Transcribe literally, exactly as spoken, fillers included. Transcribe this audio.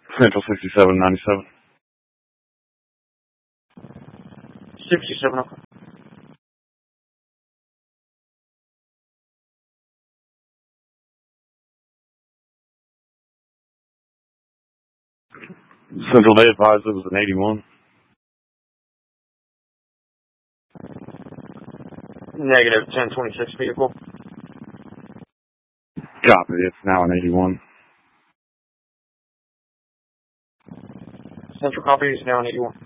Central sixty-seven ninety-seven. sixty-seven, okay. Central, they advised it was an eighty-one. Negative, ten twenty-six vehicle. Copy, it's now an eighty-one. Central copy is now an eighty-one.